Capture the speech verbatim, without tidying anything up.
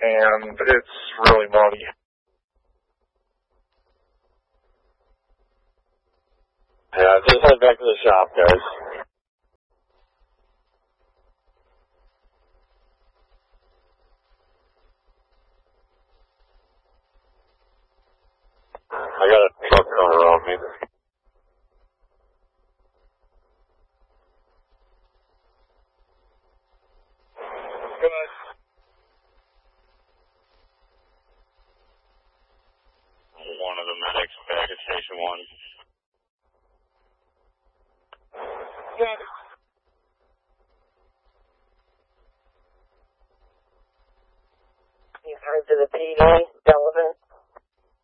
and it's really muddy. Yeah, just head back to the shop, guys. I got a truck coming around me. Good. One of the medics back at Station one. Good. You heard to the P D, Delavan?